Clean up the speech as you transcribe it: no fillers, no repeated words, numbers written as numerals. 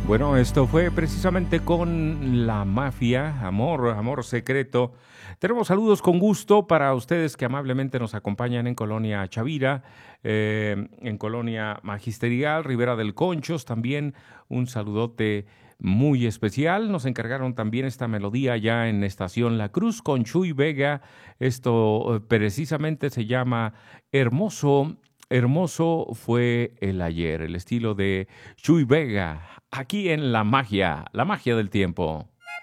Bueno, esto fue precisamente con La Mafia, Amor Secreto. Tenemos saludos con gusto para ustedes que amablemente nos acompañan en Colonia Chavira, en Colonia Magisterial, Ribera del Conchos, también un saludote muy especial. Nos encargaron también esta melodía ya en Estación La Cruz con Chuy Vega. Esto precisamente se llama Hermoso. Hermoso fue el ayer, el estilo de Chuy Vega, aquí en La Magia del Tiempo.